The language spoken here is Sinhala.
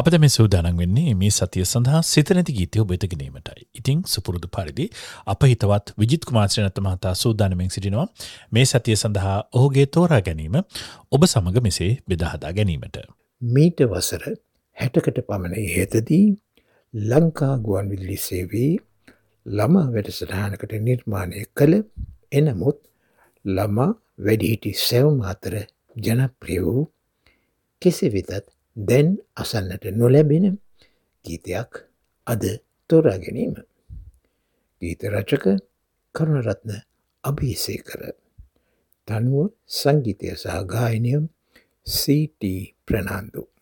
අපද මේ සූදානම් වෙන්නේ මේ සතිය සඳහා සිත නැති ගීතය ඔබ වෙත ගෙනීමටයි. ඉතින් සුපුරුදු පරිදි අප හිතවත් විජිත් කුමාර ශ්‍රීනාත් මහතා සූදානම්ෙන් සිටිනවා මේ සතිය සඳහා ඔහුගේ තෝරා ගැනීම ඔබ සමග මෙසේ බෙදා හදා ගැනීමට. මීට වසර 60කට පමණ ඉහතදී ලංකා ගුවන්විදුලි සේවයේ ළමා වැඩසටහනකට නිර්මාණය කළ එනමුත් ළමා වැඩිහිටි සැවොම් අතර ජනප්‍රිය වූ කෙසේ වෙතත් දැන් අසන්නට නොලැබෙන ගීතයක් අද තෝරා ගැනීම. ගීත රචක කරුණරත්න අබේසේකර, තනුව සංගීතය සහ ගායනය සී.ටී. ප්‍රනාන්දු.